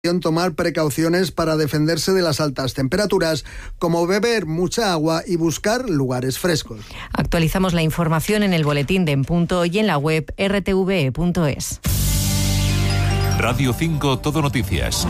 tomar precauciones para defenderse de las altas temperaturas, como beber mucha agua y buscar lugares frescos. Actualizamos la información en el boletín de En Punto y en la web rtve.es. Radio 5 Todo Noticias.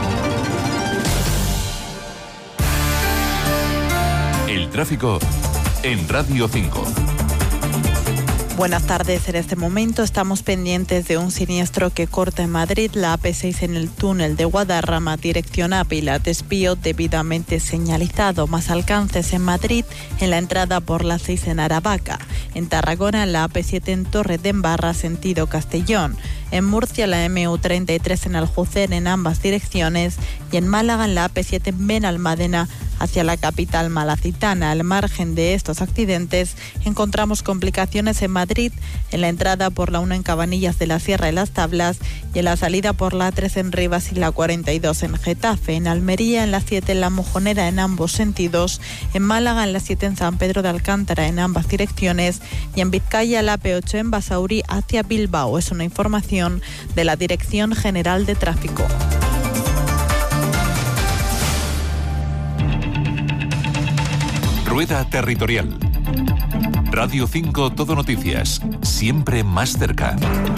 El tráfico en Radio 5. Buenas tardes. En este momento estamos pendientes de un siniestro que corta en Madrid la AP6 en el túnel de Guadarrama, dirección Ávila, desvío debidamente señalizado. Más alcances en Madrid, en la entrada por la 6 en Aravaca. En Tarragona, la AP7 en Torredembarra, sentido Castellón. En Murcia, la MU33 en Aljucer, en ambas direcciones. Y en Málaga, en la AP7 en Benalmádena, hacia la capital malacitana. Al margen de estos accidentes, encontramos complicaciones en Madrid, en la entrada por la 1 en Cabanillas de la Sierra de las Tablas y en la salida por la 3 en Rivas y la 42 en Getafe. En Almería, en la 7 en La Mojonera en ambos sentidos. En Málaga, en la 7 en San Pedro de Alcántara en ambas direcciones. Y en Vizcaya, la AP8 en Basauri hacia Bilbao. Es una información de la Dirección General de Tráfico. Rueda Territorial. Radio 5 Todo Noticias. Siempre más cerca.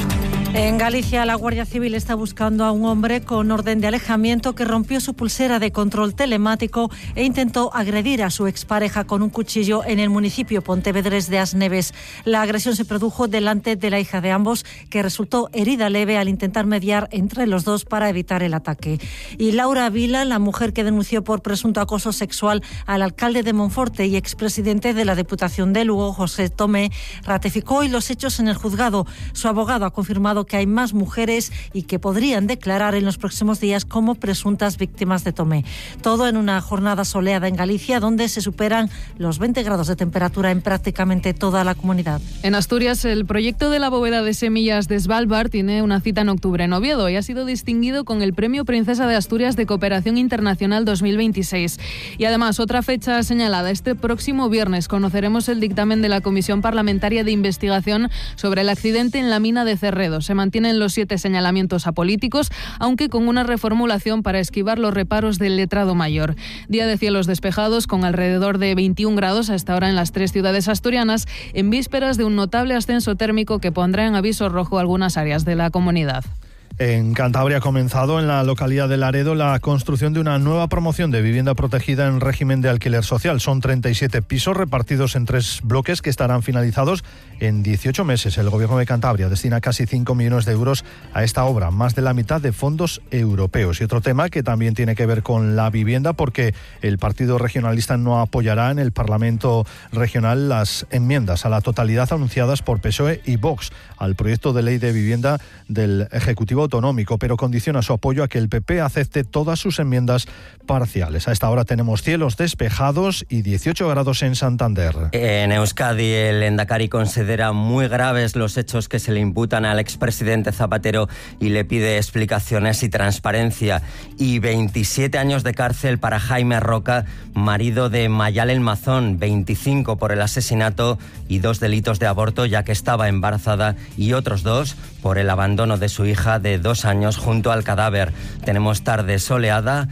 En Galicia, la Guardia Civil está buscando a un hombre con orden de alejamiento que rompió su pulsera de control telemático e intentó agredir a su expareja con un cuchillo en el municipio pontevedrés de Asneves. La agresión se produjo delante de la hija de ambos, que resultó herida leve al intentar mediar entre los dos para evitar el ataque. Y Laura Vila, la mujer que denunció por presunto acoso sexual al alcalde de Monforte y expresidente de la Diputación de Lugo, José Tomé, ratificó hoy los hechos en el juzgado. Su abogado ha confirmado que hay más mujeres y que podrían declarar en los próximos días como presuntas víctimas de Tomé. Todo en una jornada soleada en Galicia, donde se superan los 20 grados de temperatura en prácticamente toda la comunidad. En Asturias, el proyecto de la bóveda de semillas de Svalbard tiene una cita en octubre en Oviedo y ha sido distinguido con el Premio Princesa de Asturias de Cooperación Internacional 2026. Y además, otra fecha señalada: este próximo viernes conoceremos el dictamen de la Comisión Parlamentaria de Investigación sobre el accidente en la mina de Cerredo. Se mantienen los 7 señalamientos a políticos, aunque con una reformulación para esquivar los reparos del letrado mayor. Día de cielos despejados con alrededor de 21 grados a esta hora en las 3 ciudades asturianas, en vísperas de un notable ascenso térmico que pondrá en aviso rojo algunas áreas de la comunidad. En Cantabria ha comenzado en la localidad de Laredo la construcción de una nueva promoción de vivienda protegida en régimen de alquiler social. Son 37 pisos repartidos en 3 bloques que estarán finalizados en 18 meses. El Gobierno de Cantabria destina casi 5 millones de euros a esta obra, más de la mitad de fondos europeos. Y otro tema que también tiene que ver con la vivienda, porque el Partido Regionalista no apoyará en el Parlamento Regional las enmiendas a la totalidad anunciadas por PSOE y Vox al proyecto de ley de vivienda del Ejecutivo Autonómico, pero condiciona su apoyo a que el PP acepte todas sus enmiendas parciales. A esta hora tenemos cielos despejados y 18 grados en Santander. En Euskadi, el Lehendakari considera muy graves los hechos que se le imputan al expresidente Zapatero y le pide explicaciones y transparencia. Y 27 años de cárcel para Jaime Roca, marido de Mayal El Mazón, 25 por el asesinato y 2 delitos de aborto, ya que estaba embarazada, y otros 2 por el abandono de su hija de 2 años junto al cadáver. Tenemos tarde soleada,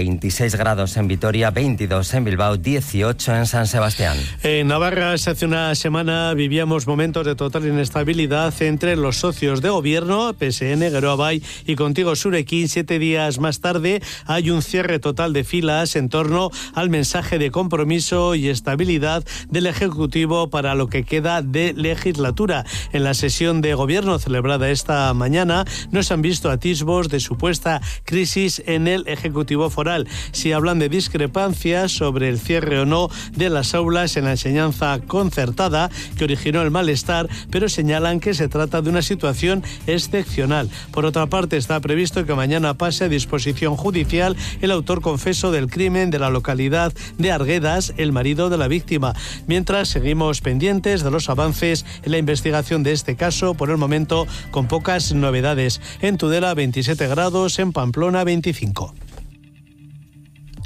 26 grados en Vitoria, 22 en Bilbao, 18 en San Sebastián. En Navarra, hace una semana vivíamos momentos de total inestabilidad entre los socios de gobierno, PSN, Geroa y Contigo Surekin. 7 días más tarde hay un cierre total de filas en torno al mensaje de compromiso y estabilidad del Ejecutivo para lo que queda de legislatura. En la sesión de gobierno celebrada esta mañana no se han visto atisbos de supuesta crisis en el Ejecutivo foral. Si hablan de discrepancias sobre el cierre o no de las aulas en la enseñanza concertada, que originó el malestar, pero señalan que se trata de una situación excepcional. Por otra parte, está previsto que mañana pase a disposición judicial el autor confeso del crimen de la localidad de Arguedas, el marido de la víctima. Mientras, seguimos pendientes de los avances en la investigación de este caso, por el momento con pocas novedades. En Tudela, 27 grados, en Pamplona, 25.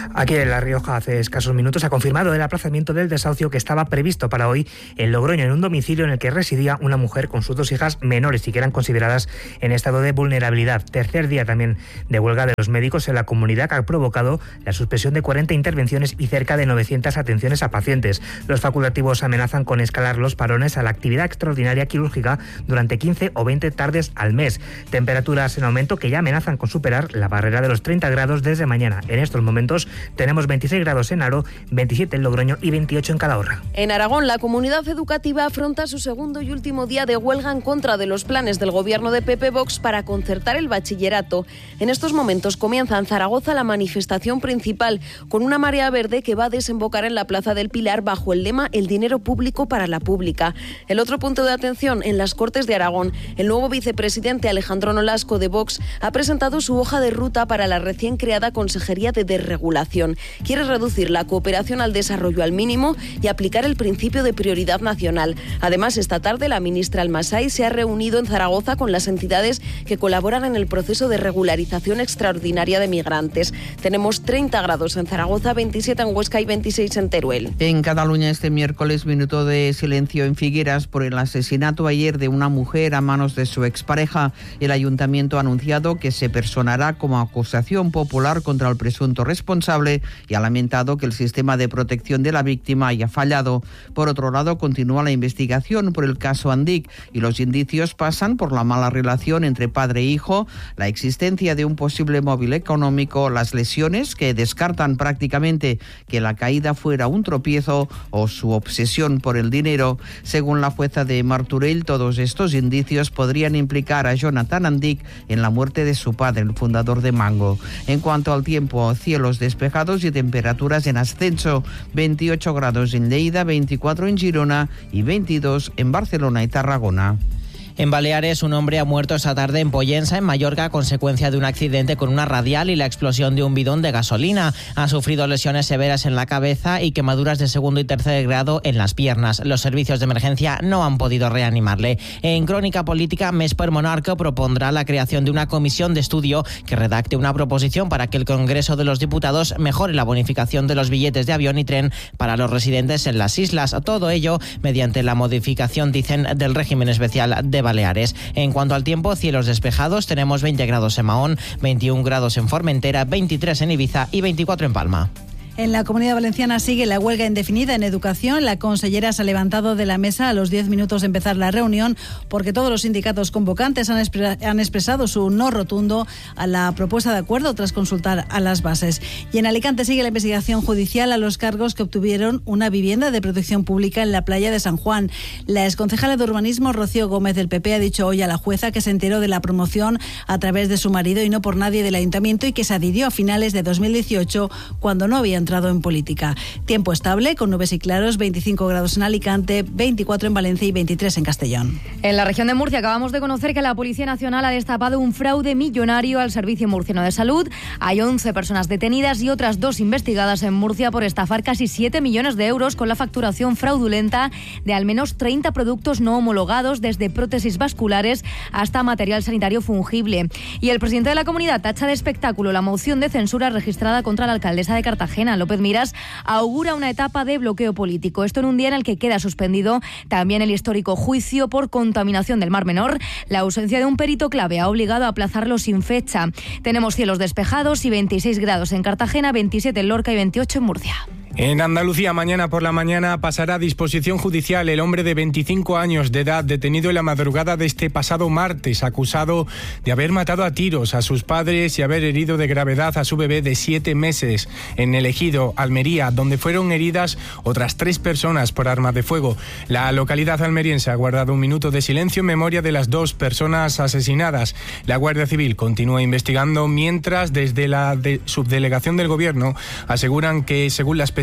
Aquí en La Rioja, hace escasos minutos, ha confirmado el aplazamiento del desahucio que estaba previsto para hoy en Logroño, en un domicilio en el que residía una mujer con sus 2 hijas menores y que eran consideradas en estado de vulnerabilidad. Tercer día también de huelga de los médicos en la comunidad, que ha provocado la suspensión de 40 intervenciones y cerca de 900 atenciones a pacientes. Los facultativos amenazan con escalar los parones a la actividad extraordinaria quirúrgica durante 15 o 20 tardes al mes. Temperaturas en aumento que ya amenazan con superar la barrera de los 30 grados desde mañana. En estos momentos tenemos 26 grados en Haro, 27 en Logroño y 28 en Calahorra. En Aragón, la comunidad educativa afronta su segundo y último día de huelga en contra de los planes del gobierno de PP Vox para concertar el bachillerato. En estos momentos comienza en Zaragoza la manifestación principal, con una marea verde que va a desembocar en la Plaza del Pilar bajo el lema "El dinero público para la pública". El otro punto de atención en las Cortes de Aragón. El nuevo vicepresidente Alejandro Nolasco de Vox ha presentado su hoja de ruta para la recién creada Consejería de Desregulación. Quiere reducir la cooperación al desarrollo al mínimo y aplicar el principio de prioridad nacional. Además, esta tarde la ministra Almasai se ha reunido en Zaragoza con las entidades que colaboran en el proceso de regularización extraordinaria de migrantes. Tenemos 30 grados en Zaragoza, 27 en Huesca y 26 en Teruel. En Cataluña, este miércoles, minuto de silencio en Figueras por el asesinato ayer de una mujer a manos de su expareja. El ayuntamiento ha anunciado que se personará como acusación popular contra el presunto responsable y ha lamentado que el sistema de protección de la víctima haya fallado. Por otro lado, continúa la investigación por el caso Andic y los indicios pasan por la mala relación entre padre e hijo, la existencia de un posible móvil económico, las lesiones que descartan prácticamente que la caída fuera un tropiezo o su obsesión por el dinero. Según la jueza de Martorell, todos estos indicios podrían implicar a Jonathan Andic en la muerte de su padre, el fundador de Mango. En cuanto al tiempo, cielos despejados y temperaturas en ascenso, 28 grados en Lleida, 24 en Girona y 22 en Barcelona y Tarragona. En Baleares, un hombre ha muerto esta tarde en Pollensa, en Mallorca, a consecuencia de un accidente con una radial y la explosión de un bidón de gasolina. Ha sufrido lesiones severas en la cabeza y quemaduras de segundo y tercer grado en las piernas. Los servicios de emergencia no han podido reanimarle. En Crónica Política, Mesper Monarca propondrá la creación de una comisión de estudio que redacte una proposición para que el Congreso de los Diputados mejore la bonificación de los billetes de avión y tren para los residentes en las islas. Todo ello mediante la modificación, dicen, del régimen especial de Baleares. En cuanto al tiempo, cielos despejados, tenemos 20 grados en Mahón, 21 grados en Formentera, 23 en Ibiza y 24 en Palma. En la Comunidad Valenciana sigue la huelga indefinida en educación. La consellera se ha levantado de la mesa a los 10 minutos de empezar la reunión porque todos los sindicatos convocantes han expresado su no rotundo a la propuesta de acuerdo tras consultar a las bases. Y en Alicante sigue la investigación judicial a los cargos que obtuvieron una vivienda de protección pública en la playa de San Juan. La exconcejala de Urbanismo, Rocío Gómez del PP, ha dicho hoy a la jueza que se enteró de la promoción a través de su marido y no por nadie del ayuntamiento y que se adhirió a finales de 2018 cuando no había entrado en política. Tiempo estable, con nubes y claros, 25 grados en Alicante, 24 en Valencia y 23 en Castellón. En la región de Murcia acabamos de conocer que la Policía Nacional ha destapado un fraude millonario al Servicio Murciano de Salud. Hay 11 personas detenidas y otras 2 investigadas en Murcia por estafar casi 7 millones de euros con la facturación fraudulenta de al menos 30 productos no homologados, desde prótesis vasculares hasta material sanitario fungible. Y el presidente de la comunidad tacha de espectáculo la moción de censura registrada contra la alcaldesa de Cartagena. López Miras augura una etapa de bloqueo político. Esto en un día en el que queda suspendido también el histórico juicio por contaminación del Mar Menor. La ausencia de un perito clave ha obligado a aplazarlo sin fecha. Tenemos cielos despejados y 26 grados en Cartagena, 27 en Lorca y 28 en Murcia. En Andalucía, mañana por la mañana pasará a disposición judicial el hombre de 25 años de edad detenido en la madrugada de este pasado martes, acusado de haber matado a tiros a sus padres y haber herido de gravedad a su bebé de 7 meses en el Ejido, Almería, donde fueron heridas otras 3 personas por arma de fuego. La localidad almeriense ha guardado un minuto de silencio en memoria de las 2 personas asesinadas. La Guardia Civil continúa investigando, mientras desde la subdelegación del Gobierno aseguran que, según las pesquisas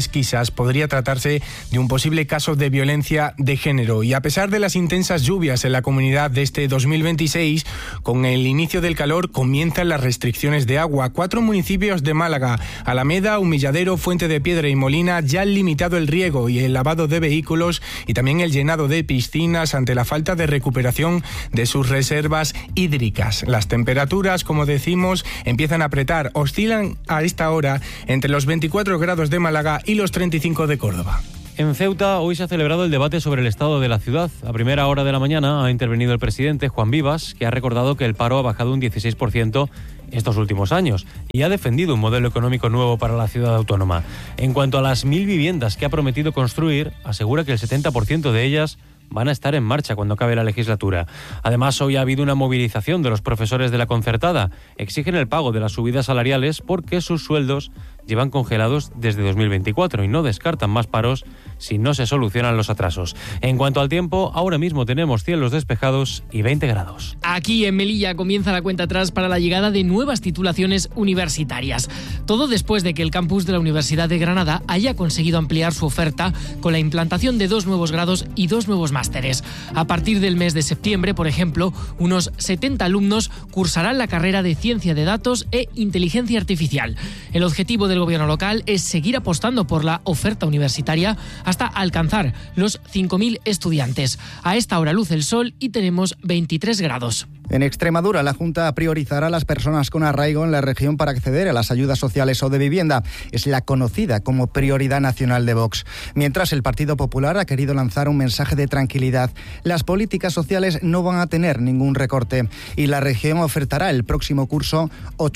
pesquisas podría tratarse de un posible caso de violencia de género. Y a pesar de las intensas lluvias en la comunidad de este 2026, con el inicio del calor comienzan las restricciones de agua. 4 municipios de Málaga, Alameda, Humilladero, Fuente de Piedra y Molina, ya han limitado el riego y el lavado de vehículos y también el llenado de piscinas ante la falta de recuperación de sus reservas hídricas. Las temperaturas, como decimos, empiezan a apretar. Oscilan a esta hora entre los 24 grados de Málaga y los 35 de Córdoba. En Ceuta hoy se ha celebrado el debate sobre el estado de la ciudad. A primera hora de la mañana ha intervenido el presidente Juan Vivas, que ha recordado que el paro ha bajado un 16% estos últimos años y ha defendido un modelo económico nuevo para la ciudad autónoma. En cuanto a las 1.000 viviendas que ha prometido construir, asegura que el 70% de ellas van a estar en marcha cuando acabe la legislatura. Además, hoy ha habido una movilización de los profesores de la concertada. Exigen el pago de las subidas salariales porque sus sueldos llevan congelados desde 2024 y no descartan más paros si no se solucionan los atrasos. En cuanto al tiempo, ahora mismo tenemos cielos despejados y 20 grados. Aquí en Melilla comienza la cuenta atrás para la llegada de nuevas titulaciones universitarias. Todo después de que el campus de la Universidad de Granada haya conseguido ampliar su oferta con la implantación de 2 nuevos grados y 2 nuevos másteres. A partir del mes de septiembre, por ejemplo, unos 70 alumnos cursarán la carrera de Ciencia de Datos e Inteligencia Artificial. El objetivo del gobierno local es seguir apostando por la oferta universitaria hasta alcanzar los 5.000 estudiantes. A esta hora luce el sol y tenemos 23 grados. En Extremadura, la Junta priorizará a las personas con arraigo en la región para acceder a las ayudas sociales o de vivienda. Es la conocida como prioridad nacional de Vox. Mientras, el Partido Popular ha querido lanzar un mensaje de tranquilidad. Las políticas sociales no van a tener ningún recorte y la región ofertará el próximo curso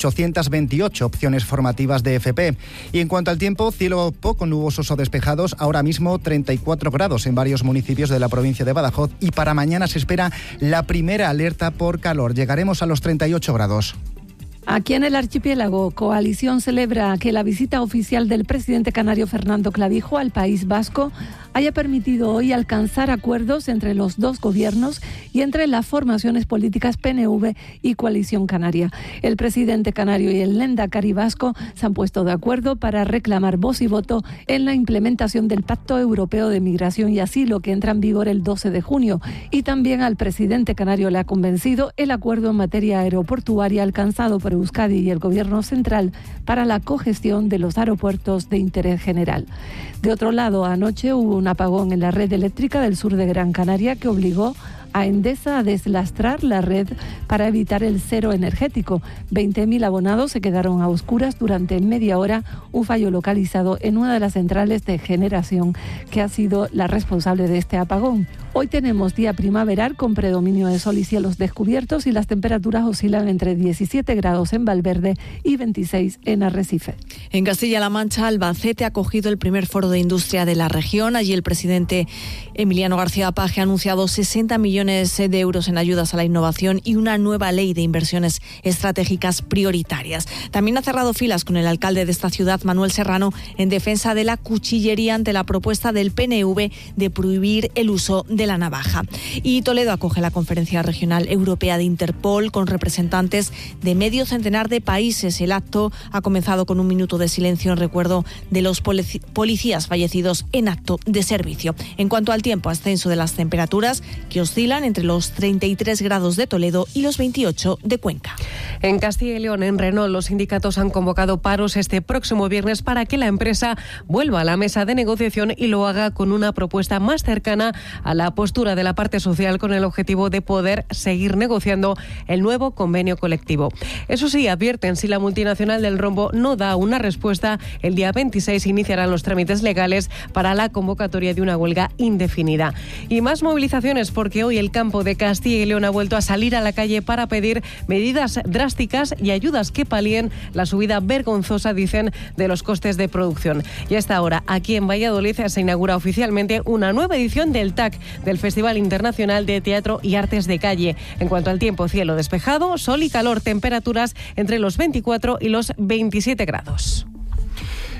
828 opciones formativas de FP. Y en cuanto al tiempo, cielo poco nubosos o despejados, ahora mismo 34 grados en varios municipios de la provincia de Badajoz y para mañana se espera la primera alerta por calor. Llegaremos a los 38 grados. Aquí en el archipiélago, Coalición celebra que la visita oficial del presidente canario Fernando Clavijo al País Vasco haya permitido hoy alcanzar acuerdos entre los dos gobiernos y entre las formaciones políticas PNV y Coalición Canaria. El presidente canario y el lehendakari vasco se han puesto de acuerdo para reclamar voz y voto en la implementación del Pacto Europeo de Migración y Asilo que entra en vigor el 12 de junio. Y también al presidente canario le ha convencido el acuerdo en materia aeroportuaria alcanzado por Euskadi y el Gobierno central para la cogestión de los aeropuertos de interés general. De otro lado, anoche hubo un apagón en la red eléctrica del sur de Gran Canaria que obligó a Endesa a deslastrar la red para evitar el cero energético. 20.000 abonados se quedaron a oscuras durante media hora, un fallo localizado en una de las centrales de generación que ha sido la responsable de este apagón. Hoy tenemos día primaveral con predominio de sol y cielos descubiertos y las temperaturas oscilan entre 17 grados en Valverde y 26 en Arrecife. En Castilla-La Mancha, Albacete ha acogido el primer foro de industria de la región. Allí el presidente Emiliano García Paje ha anunciado 60 millones de euros en ayudas a la innovación y una nueva ley de inversiones estratégicas prioritarias. También ha cerrado filas con el alcalde de esta ciudad, Manuel Serrano, en defensa de la cuchillería ante la propuesta del PNV de prohibir el uso de la navaja. Y Toledo acoge la Conferencia Regional Europea de Interpol con representantes de medio centenar de países. El acto ha comenzado con un minuto de silencio en recuerdo de los policías fallecidos en acto de servicio. En cuanto al tiempo, ascenso de las temperaturas que oscilan entre los 33 grados de Toledo y los 28 de Cuenca. En Castilla y León, en Renault, los sindicatos han convocado paros este próximo viernes para que la empresa vuelva a la mesa de negociación y lo haga con una propuesta más cercana a la postura de la parte social con el objetivo de poder seguir negociando el nuevo convenio colectivo. Eso sí, advierten, si la multinacional del rombo no da una respuesta, el día 26 iniciarán los trámites legales para la convocatoria de una huelga indefinida. Y más movilizaciones porque hoy el campo de Castilla y León ha vuelto a salir a la calle para pedir medidas drásticas y ayudas que palíen la subida vergonzosa, dicen, de los costes de producción. Y a esta hora, aquí en Valladolid, se inaugura oficialmente una nueva edición del TAC, del Festival Internacional de Teatro y Artes de Calle. En cuanto al tiempo, cielo despejado, sol y calor, temperaturas entre los 24 y los 27 grados.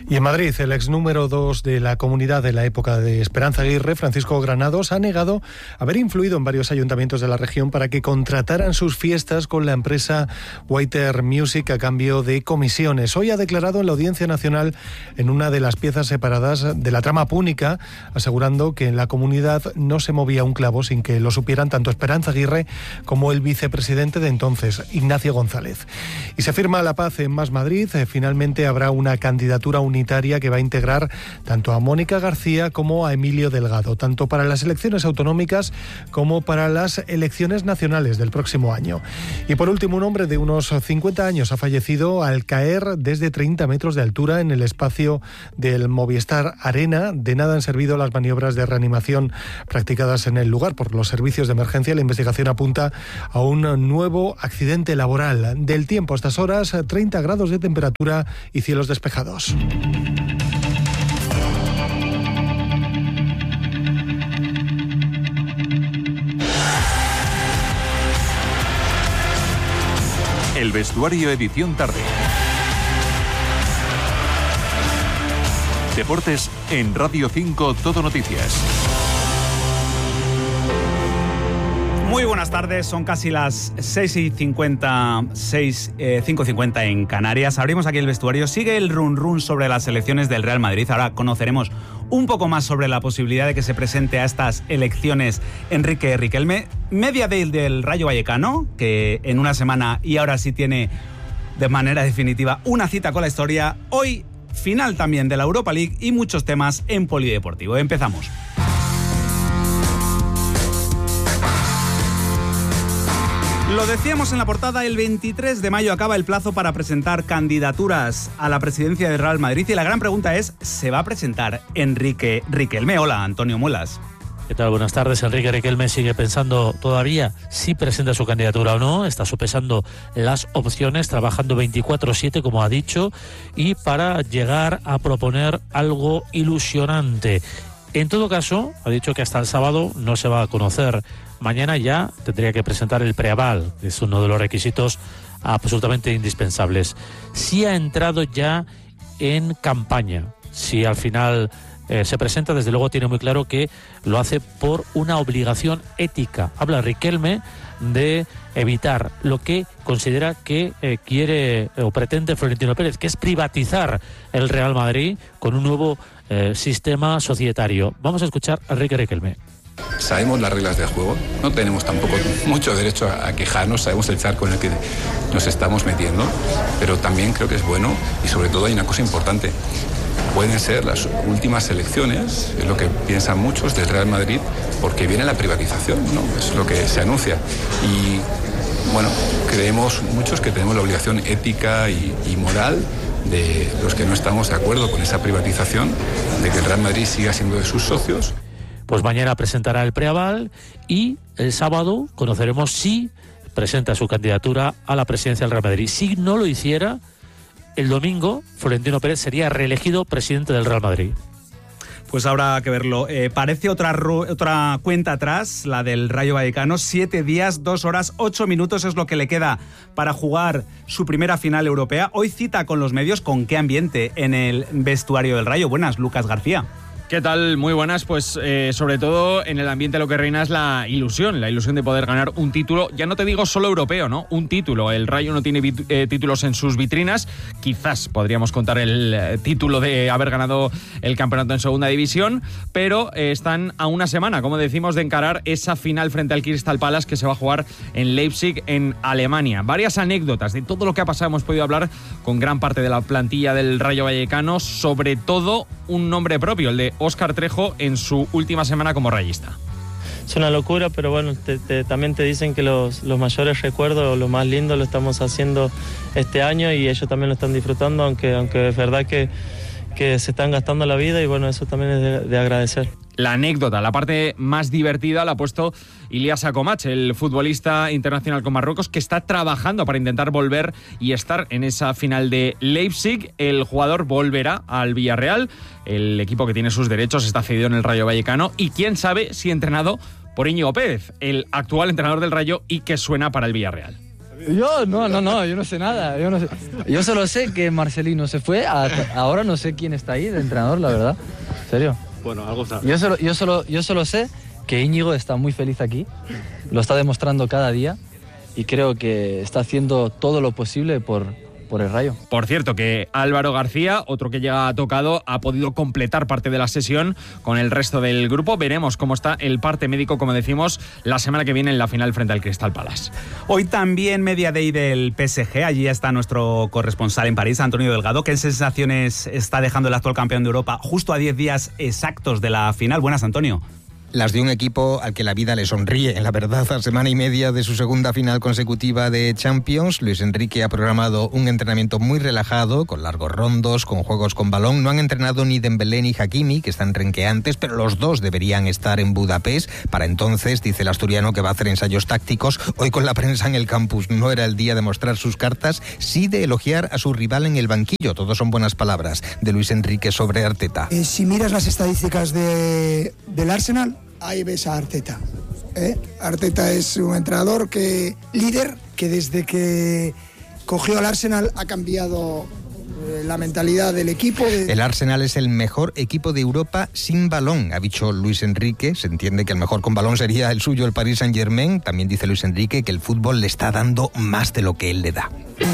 Y en Madrid, el ex número 2 de la comunidad de la época de Esperanza Aguirre, Francisco Granados, ha negado haber influido en varios ayuntamientos de la región para que contrataran sus fiestas con la empresa Whiter Music a cambio de comisiones. Hoy ha declarado en la Audiencia Nacional en una de las piezas separadas de la trama púnica, asegurando que en la comunidad no se movía un clavo sin que lo supieran tanto Esperanza Aguirre como el vicepresidente de entonces, Ignacio González. Y se firma la paz en Más Madrid. Finalmente habrá una candidatura unitaria que va a integrar tanto a Mónica García como a Emilio Delgado, tanto para las elecciones autonómicas como para las elecciones nacionales del próximo año. Y por último, un hombre de unos 50 años ha fallecido al caer desde 30 metros de altura en el espacio del Movistar Arena. De nada han servido las maniobras de reanimación practicadas en el lugar por los servicios de emergencia. La investigación apunta a un nuevo accidente laboral. Del tiempo a estas horas, 30 grados de temperatura y cielos despejados. El vestuario edición tarde. Deportes en Radio 5 Todo Noticias. Muy buenas tardes, son casi las 5:50 en Canarias. Abrimos aquí el vestuario. Sigue el run sobre las elecciones del Real Madrid. Ahora conoceremos un poco más sobre la posibilidad de que se presente a estas elecciones Enrique Riquelme. Media del Rayo Vallecano, que en una semana y ahora sí tiene de manera definitiva una cita con la historia. Hoy, final también de la Europa League y muchos temas en Polideportivo. Empezamos. Lo decíamos en la portada, el 23 de mayo acaba el plazo para presentar candidaturas a la presidencia del Real Madrid y la gran pregunta es, ¿se va a presentar Enrique Riquelme? Hola, Antonio Muelas. ¿Qué tal? Buenas tardes. Enrique Riquelme sigue pensando todavía si presenta su candidatura o no. Está sopesando las opciones, trabajando 24/7, como ha dicho, y para llegar a proponer algo ilusionante. En todo caso, ha dicho que hasta el sábado no se va a conocer. Mañana ya tendría que presentar el preaval, que es uno de los requisitos absolutamente indispensables. Si ha entrado ya en campaña, si al final se presenta, desde luego tiene muy claro que lo hace por una obligación ética. Habla Riquelme de evitar lo que considera que quiere o pretende Florentino Pérez, que es privatizar el Real Madrid con un nuevo sistema societario. Vamos a escuchar a Enrique Riquelme. Sabemos las reglas del juego, no tenemos tampoco mucho derecho a quejarnos, sabemos el charco en el que nos estamos metiendo, pero también creo que es bueno y sobre todo hay una cosa importante. Pueden ser las últimas elecciones, es lo que piensan muchos, del Real Madrid, porque viene la privatización, ¿no? Es lo que se anuncia. Y bueno, creemos muchos que tenemos la obligación ética y moral de los que no estamos de acuerdo con esa privatización, de que el Real Madrid siga siendo de sus socios. Pues mañana presentará el preaval y el sábado conoceremos si presenta su candidatura a la presidencia del Real Madrid. Si no lo hiciera, el domingo Florentino Pérez sería reelegido presidente del Real Madrid. Pues habrá que verlo. Parece otra cuenta atrás, la del Rayo Vallecano. 7 días, 2 horas, 8 minutos es lo que le queda para jugar su primera final europea. Hoy cita con los medios. ¿Con qué ambiente en el vestuario del Rayo? Buenas, Lucas García. ¿Qué tal? Muy buenas. Pues sobre todo en el ambiente lo que reina es la ilusión de poder ganar un título, ya no te digo solo europeo, ¿no? Un título. El Rayo no tiene títulos en sus vitrinas. Quizás podríamos contar el título de haber ganado el campeonato en segunda división, pero están a una semana, como decimos, de encarar esa final frente al Crystal Palace que se va a jugar en Leipzig, en Alemania. Varias anécdotas de todo lo que ha pasado hemos podido hablar con gran parte de la plantilla del Rayo Vallecano, sobre todo un nombre propio, el de Óscar Trejo, en su última semana como rayista. Es una locura, pero bueno, también te dicen que los mayores recuerdos, lo más lindo lo estamos haciendo este año y ellos también lo están disfrutando, aunque es verdad que se están gastando la vida y bueno, eso también es de agradecer. La anécdota, la parte más divertida la ha puesto Ilyas Akomach, el futbolista internacional con Marruecos, que está trabajando para intentar volver y estar en esa final de Leipzig. El jugador volverá al Villarreal, el equipo que tiene sus derechos, está cedido en el Rayo Vallecano y quién sabe si entrenado por Íñigo Pérez, el actual entrenador del Rayo y que suena para el Villarreal. Yo no sé nada. Yo solo sé que Marcelino se fue, ahora no sé quién está ahí de entrenador, la verdad. ¿En serio? Bueno, algo sabe. Yo solo sé que Íñigo está muy feliz aquí, lo está demostrando cada día y creo que está haciendo todo lo posible por el Rayo. Por cierto, que Álvaro García, otro que llega tocado, ha podido completar parte de la sesión con el resto del grupo. Veremos cómo está el parte médico, como decimos, la semana que viene en la final frente al Crystal Palace. Hoy también Media Day del PSG. Allí está nuestro corresponsal en París, Antonio Delgado. ¿Qué sensaciones está dejando el actual campeón de Europa justo a 10 días exactos de la final? Buenas, Antonio. Las de un equipo al que la vida le sonríe. La verdad, a semana y media de su segunda final consecutiva de Champions, Luis Enrique ha programado un entrenamiento muy relajado, con largos rondos, con juegos con balón. No han entrenado ni Dembélé ni Hakimi, que están renqueantes, pero los dos deberían estar en Budapest. Para entonces, dice el asturiano que va a hacer ensayos tácticos. Hoy con la prensa en el campus no era el día de mostrar sus cartas, sí de elogiar a su rival en el banquillo. Todos son buenas palabras de Luis Enrique sobre Arteta. Si miras las estadísticas del Arsenal, ahí ves a Arteta. Arteta es un entrenador líder, que desde que cogió al Arsenal ha cambiado la mentalidad del equipo. El Arsenal es el mejor equipo de Europa sin balón, ha dicho Luis Enrique. Se entiende que el mejor con balón sería el suyo, el Paris Saint-Germain. También dice Luis Enrique que el fútbol le está dando más de lo que él le da.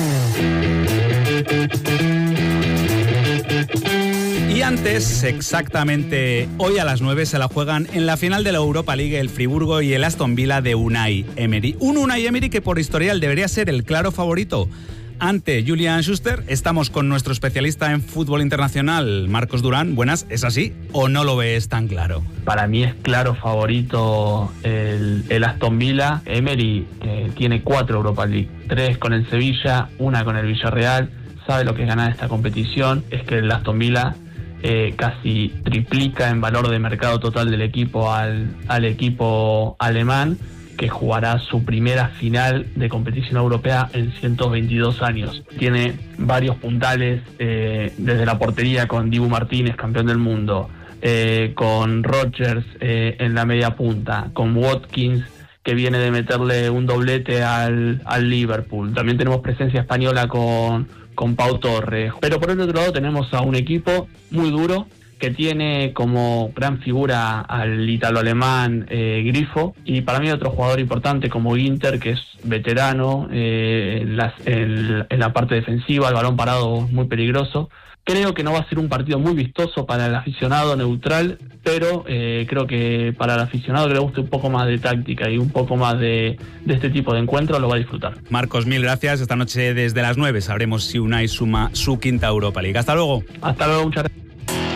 Y antes, exactamente hoy a las 9, se la juegan en la final de la Europa League el Friburgo y el Aston Villa de Unai Emery. Un Unai Emery que por historial debería ser el claro favorito ante Julian Schuster. Estamos con nuestro especialista en fútbol internacional, Marcos Durán. Buenas, ¿es así o no lo ves tan claro? Para mí es claro favorito el Aston Villa. Emery tiene 4 Europa League, 3 con el Sevilla, 1 con el Villarreal. Sabe lo que es ganar esta competición. Es que el Aston Villa casi triplica en valor de mercado total del equipo al equipo alemán, que jugará su primera final de competición europea en 122 años. Tiene varios puntales, desde la portería con Dibu Martínez, campeón del mundo, con Rodgers en la media punta, con Watkins, que viene de meterle un doblete al Liverpool. También tenemos presencia española con Pau Torres. Pero por el otro lado tenemos a un equipo muy duro, que tiene como gran figura al italo-alemán Grifo, y para mí otro jugador importante como Ginter, que es veterano en la parte defensiva, el balón parado muy peligroso. Creo que no va a ser un partido muy vistoso para el aficionado neutral, pero creo que para el aficionado que le guste un poco más de táctica y un poco más de este tipo de encuentros lo va a disfrutar. Marcos, mil gracias. Esta noche desde las 9 sabremos si Unai suma su quinta Europa League. Hasta luego. Hasta luego, muchas gracias.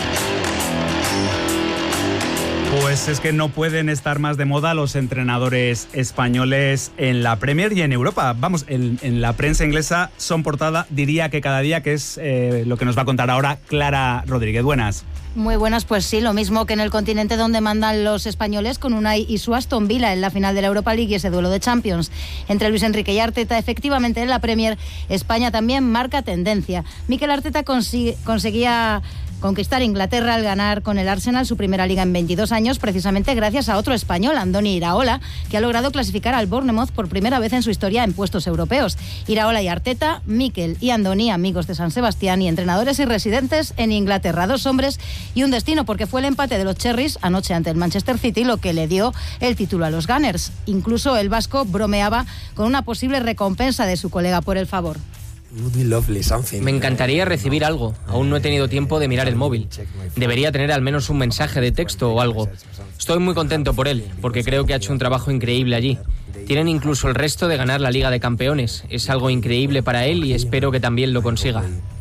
Pues es que no pueden estar más de moda los entrenadores españoles en la Premier y en Europa. Vamos, en la prensa inglesa son portada, diría que cada día, que es lo que nos va a contar ahora Clara Rodríguez. Buenas. Muy buenas, pues sí, lo mismo que en el continente donde mandan los españoles, con Unai y su Aston Villa en la final de la Europa League y ese duelo de Champions entre Luis Enrique y Arteta. Efectivamente, en la Premier, España también marca tendencia. Mikel Arteta conseguía conquistar Inglaterra al ganar con el Arsenal su primera liga en 22 años, precisamente gracias a otro español, Andoni Iraola, que ha logrado clasificar al Bournemouth por primera vez en su historia en puestos europeos. Iraola y Arteta, Mikel y Andoni, amigos de San Sebastián y entrenadores y residentes en Inglaterra. 2 hombres y un destino, porque fue el empate de los Cherries anoche ante el Manchester City lo que le dio el título a los Gunners. Incluso el vasco bromeaba con una posible recompensa de su colega por el favor. Me encantaría recibir algo. Aún no he tenido tiempo de mirar el móvil. Debería tener al menos un mensaje de texto o algo. Estoy muy contento por él, porque creo que ha hecho un trabajo increíble allí. Tienen incluso el resto de ganar la Liga de Campeones. Es algo increíble para él y espero que también lo consiga.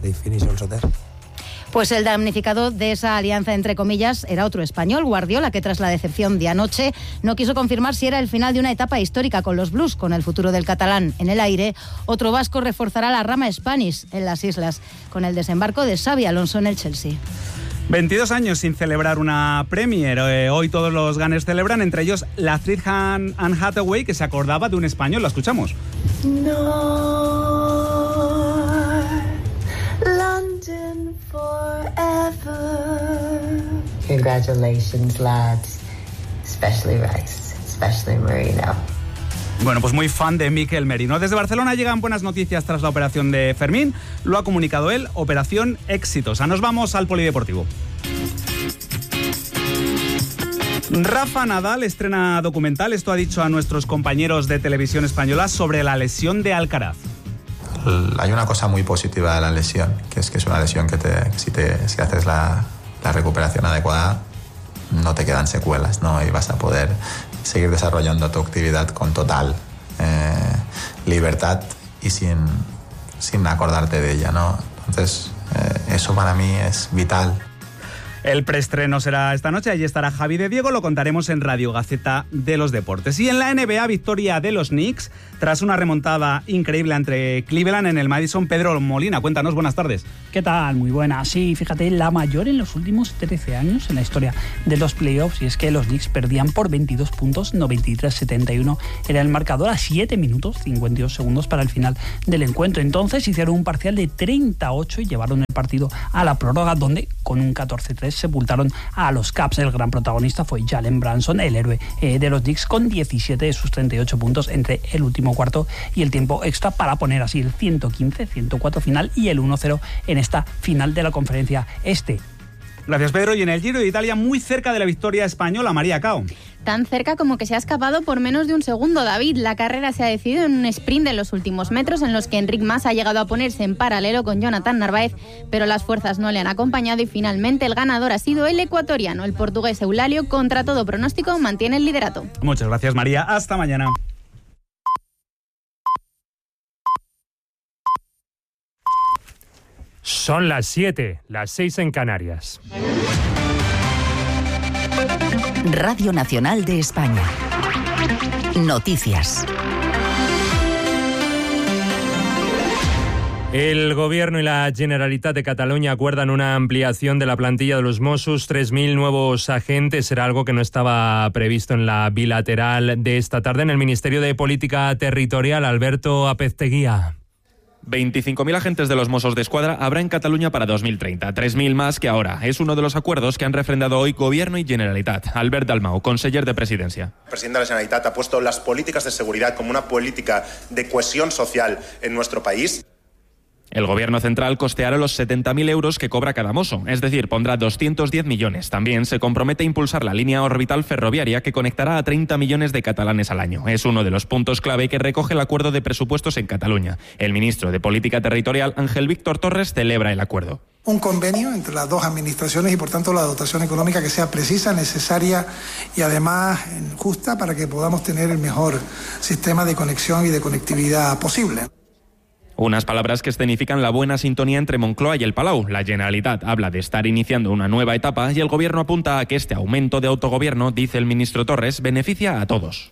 Pues el damnificado de esa alianza, entre comillas, era otro español, Guardiola, que tras la decepción de anoche no quiso confirmar si era el final de una etapa histórica con los Blues, con el futuro del catalán en el aire. Otro vasco reforzará la rama Spanish en las islas, con el desembarco de Xabi Alonso en el Chelsea. 22 años sin celebrar una Premier. Hoy todos los Gunners celebran, entre ellos la actriz Anne Hathaway, que se acordaba de un español. La escuchamos. London forever. Congratulations, lads. Especially Rice, especially Marino. Bueno, pues muy fan de Mikel Merino. Desde Barcelona llegan buenas noticias tras la operación de Fermín. Lo ha comunicado él, operación exitosa. Nos vamos al polideportivo. Rafa Nadal estrena documental, esto ha dicho a nuestros compañeros de Televisión Española sobre la lesión de Alcaraz. Hay una cosa muy positiva de la lesión, que es una lesión que si haces la recuperación adecuada no te quedan secuelas, ¿no? Y vas a poder seguir desarrollando tu actividad con total libertad y sin acordarte de ella, ¿no? Entonces, eso para mí es vital. El preestreno será esta noche, allí estará Javi de Diego, lo contaremos en Radio Gaceta de los Deportes. Y en la NBA, victoria de los Knicks, tras una remontada increíble ante Cleveland en el Madison. Pedro Molina, cuéntanos, buenas tardes. ¿Qué tal? Muy buenas. Sí, fíjate, la mayor en los últimos 13 años en la historia de los playoffs, y es que los Knicks perdían por 22 puntos, 93-71 era el marcador a 7 minutos, 52 segundos para el final del encuentro. Entonces hicieron un parcial de 38 y llevaron el partido a la prórroga, donde con un 14-3 sepultaron a los Caps. El gran protagonista fue Jalen Brunson, el héroe de los Knicks, con 17 de sus 38 puntos entre el último cuarto y el tiempo extra, para poner así el 115-104 final y el 1-0 en esta final de la conferencia este. Gracias, Pedro. Y en el Giro de Italia, muy cerca de la victoria española, María Cao. Tan cerca como que se ha escapado por menos de un segundo, David. La carrera se ha decidido en un sprint en los últimos metros, en los que Enric Mas ha llegado a ponerse en paralelo con Jonathan Narváez, pero las fuerzas no le han acompañado y finalmente el ganador ha sido el ecuatoriano. El portugués Eulalio, contra todo pronóstico, mantiene el liderato. Muchas gracias, María. Hasta mañana. Son las 7, las 6 en Canarias. Radio Nacional de España. Noticias. El Gobierno y la Generalitat de Cataluña acuerdan una ampliación de la plantilla de los Mossos, 3.000 nuevos agentes. Será algo que no estaba previsto en la bilateral de esta tarde. En el Ministerio de Política Territorial, Alberto Apezteguía. 25.000 agentes de los Mossos d'Esquadra habrá en Cataluña para 2030, 3.000 más que ahora. Es uno de los acuerdos que han refrendado hoy Gobierno y Generalitat. Albert Dalmau, conseller de Presidencia. El presidente de la Generalitat ha puesto las políticas de seguridad como una política de cohesión social en nuestro país. El Gobierno central costeará los 70.000 euros que cobra cada mosso, es decir, pondrá 210 millones. También se compromete a impulsar la línea orbital ferroviaria que conectará a 30 millones de catalanes al año. Es uno de los puntos clave que recoge el acuerdo de presupuestos en Cataluña. El ministro de Política Territorial, Ángel Víctor Torres, celebra el acuerdo. Un convenio entre las dos administraciones y, por tanto, la dotación económica que sea precisa, necesaria y además justa para que podamos tener el mejor sistema de conexión y de conectividad posible. Unas palabras que escenifican la buena sintonía entre Moncloa y el Palau. La Generalitat habla de estar iniciando una nueva etapa y el Gobierno apunta a que este aumento de autogobierno, dice el ministro Torres, beneficia a todos.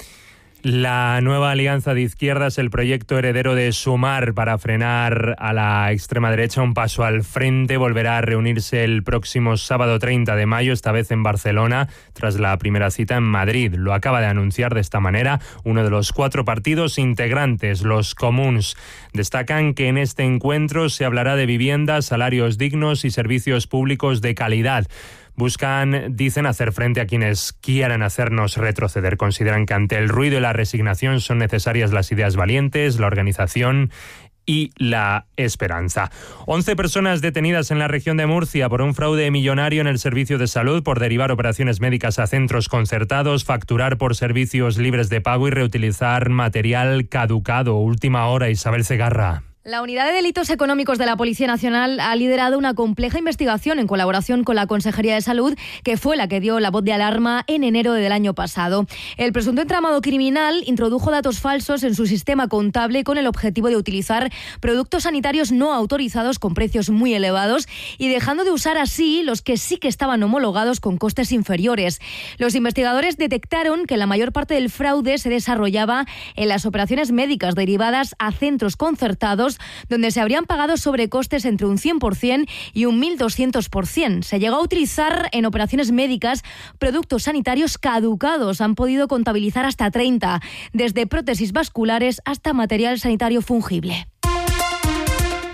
La nueva alianza de izquierdas, el proyecto heredero de Sumar para frenar a la extrema derecha, un paso al frente, volverá a reunirse el próximo sábado 30 de mayo, esta vez en Barcelona, tras la primera cita en Madrid. Lo acaba de anunciar de esta manera uno de los 4 partidos integrantes, los Comuns. Destacan que en este encuentro se hablará de vivienda, salarios dignos y servicios públicos de calidad. Buscan, dicen, hacer frente a quienes quieran hacernos retroceder. Consideran que ante el ruido y la resignación son necesarias las ideas valientes, la organización y la esperanza. 11 personas detenidas en la región de Murcia por un fraude millonario en el servicio de salud por derivar operaciones médicas a centros concertados, facturar por servicios libres de pago y reutilizar material caducado. Última hora, Isabel Segarra. La Unidad de Delitos Económicos de la Policía Nacional ha liderado una compleja investigación en colaboración con la Consejería de Salud, que fue la que dio la voz de alarma en enero del año pasado. El presunto entramado criminal introdujo datos falsos en su sistema contable con el objetivo de utilizar productos sanitarios no autorizados con precios muy elevados y dejando de usar así los que sí que estaban homologados con costes inferiores. Los investigadores detectaron que la mayor parte del fraude se desarrollaba en las operaciones médicas derivadas a centros concertados, donde se habrían pagado sobrecostes entre un 100% y un 1.200%. Se llegó a utilizar en operaciones médicas productos sanitarios caducados. Han podido contabilizar hasta 30, desde prótesis vasculares hasta material sanitario fungible.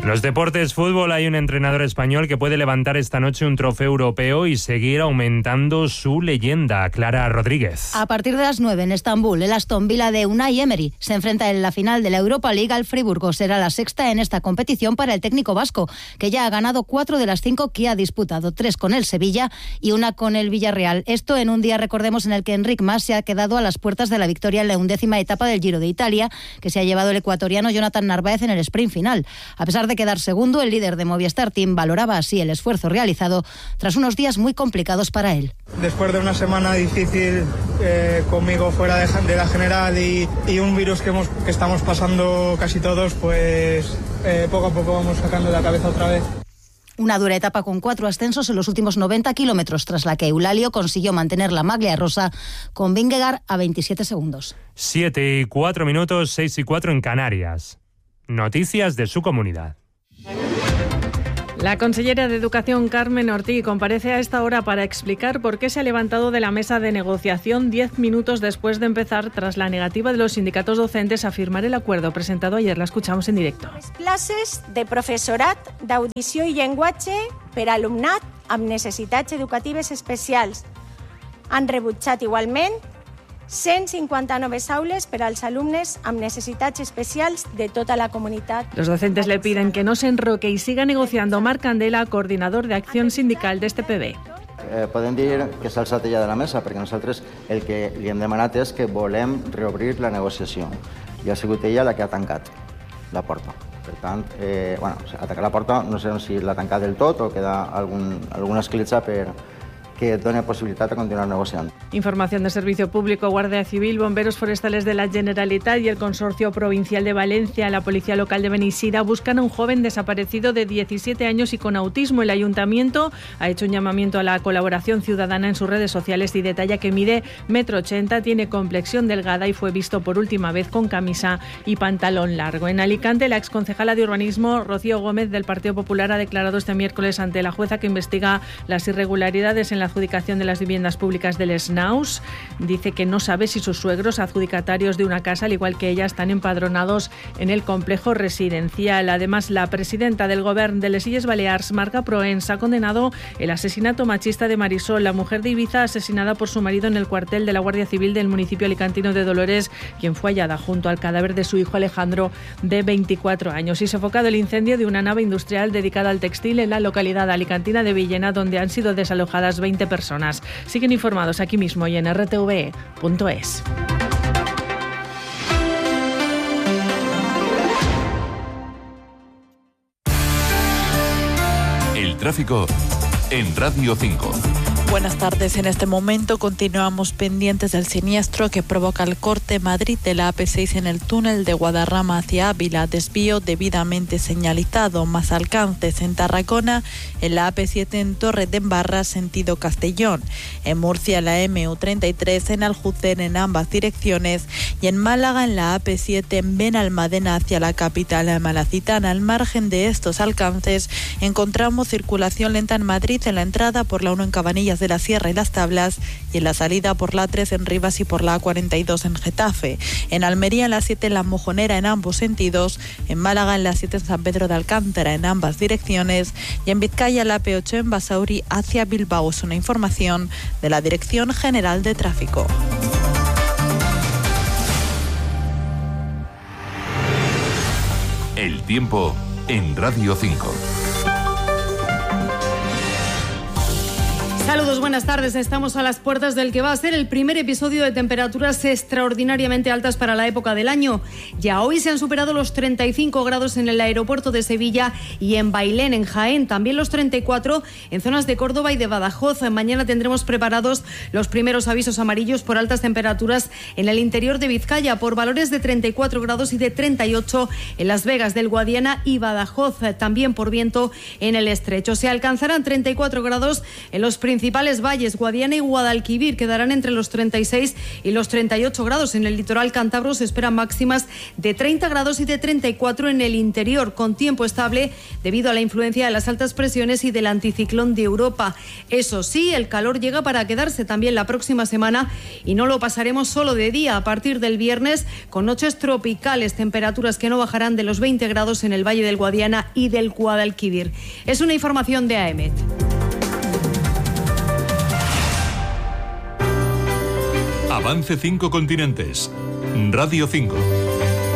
En los deportes fútbol hay un entrenador español que puede levantar esta noche un trofeo europeo y seguir aumentando su leyenda, Clara Rodríguez. A partir de las 9 en Estambul, el Aston Villa de Unai Emery se enfrenta en la final de la Europa League al Friburgo. Será la sexta en esta competición para el técnico vasco, que ya ha ganado 4 de las 5 que ha disputado, 3 con el Sevilla y 1 con el Villarreal. Esto en un día, recordemos, en el que Enric Mas se ha quedado a las puertas de la victoria en la 11ª etapa del Giro de Italia, que se ha llevado el ecuatoriano Jonathan Narváez en el sprint final. A pesar de quedar segundo, el líder de Movistar Team valoraba así el esfuerzo realizado tras unos días muy complicados para él. Después de una semana difícil conmigo fuera de la general y un virus que estamos pasando casi todos, pues poco a poco vamos sacando la cabeza otra vez. Una dura etapa con 4 ascensos en los últimos 90 kilómetros, tras la que Eulalio consiguió mantener la maglia rosa con Vingegaard a 27 segundos. 7:04, 6:04 en Canarias. Noticias de su comunidad. La consellera de Educación, Carmen Ortiz, comparece a esta hora para explicar por qué se ha levantado de la mesa de negociación 10 minutos después de empezar, tras la negativa de los sindicatos docentes a firmar el acuerdo presentado ayer. La escuchamos en directo. Les classes de professorat d'audició i llenguatge per a alumnat amb necessitats educatives especials. Han rebutjat igualment 159 aules per als alumnes amb necessitats especials de tota la comunitat. Los docentes le piden que no se enroque y siga negociando. Marc Candela, coordinador de acción sindical de este PB. Podem dir que s'ha alçat ella de la mesa, perquè nosaltres el que li hem demanat és que volem reobrir la negociació. I ha sigut ella la que ha tancat la porta. Per tant, ha tancat la porta, no sé si l'ha tancat del tot o queda alguna escletxa que dona posibilitat de continuar negociando. Información de Servicio Público, Guardia Civil, Bomberos Forestales de la Generalitat y el Consorcio Provincial de Valencia, la Policía Local de Beneixida, buscan a un joven desaparecido de 17 años y con autismo. El Ayuntamiento ha hecho un llamamiento a la colaboración ciudadana en sus redes sociales y detalla que mide 1,80 m, tiene complexión delgada y fue visto por última vez con camisa y pantalón largo. En Alicante, la exconcejala de Urbanismo, Rocío Gómez, del Partido Popular, ha declarado este miércoles ante la jueza que investiga las irregularidades en la adjudicación de las viviendas públicas del SNAUS. Dice que no sabe si sus suegros, adjudicatarios de una casa, al igual que ella, están empadronados en el complejo residencial. Además, la presidenta del Govern de les Illes Balears, Marga Proens, ha condenado el asesinato machista de Marisol, la mujer de Ibiza asesinada por su marido en el cuartel de la Guardia Civil del municipio alicantino de Dolores, quien fue hallada junto al cadáver de su hijo Alejandro, de 24 años. Y sofocado el incendio de una nave industrial dedicada al textil en la localidad alicantina de Villena, donde han sido desalojadas 20 personas. Siguen informados aquí mismo y en rtve.es. El tráfico en Radio 5. Buenas tardes. En este momento continuamos pendientes del siniestro que provoca el corte Madrid de la AP6 en el túnel de Guadarrama hacia Ávila. Desvío debidamente señalizado. Más alcances en Tarragona, en la AP7 en Torre de Embarra, sentido Castellón. En Murcia, la MU33 en Aljucén en ambas direcciones. Y en Málaga, en la AP7 en Benalmádena hacia la capital malacitana. Al margen de estos alcances, encontramos circulación lenta en Madrid, en la entrada por la 1 en Cabanillas de la Sierra y Las Tablas, y en la salida por la 3 en Rivas y por la 42 en Getafe. En Almería, en la 7 en La Mojonera en ambos sentidos. En Málaga, en la 7 en San Pedro de Alcántara en ambas direcciones. Y en Vizcaya, la P8 en Basauri hacia Bilbao. Es una información de la Dirección General de Tráfico. El tiempo en Radio 5. Saludos, buenas tardes. Estamos a las puertas del que va a ser el primer episodio de temperaturas extraordinariamente altas para la época del año. Ya hoy se han superado los 35 grados en el aeropuerto de Sevilla y en Bailén, en Jaén. También los 34 en zonas de Córdoba y de Badajoz. Mañana tendremos preparados los primeros avisos amarillos por altas temperaturas en el interior de Vizcaya, por valores de 34 grados y de 38 en Las Vegas del Guadiana y Badajoz. También por viento en el estrecho. Se alcanzarán 34 grados en los primeros principales valles, Guadiana y Guadalquivir, quedarán entre los 36 y los 38 grados. En el litoral cántabro se esperan máximas de 30 grados y de 34 en el interior, con tiempo estable debido a la influencia de las altas presiones y del anticiclón de Europa. Eso sí, el calor llega para quedarse también la próxima semana y no lo pasaremos solo de día. A partir del viernes, con noches tropicales, temperaturas que no bajarán de los 20 grados en el Valle del Guadiana y del Guadalquivir. Es una información de AEMET. Avance 5 continentes. Radio 5.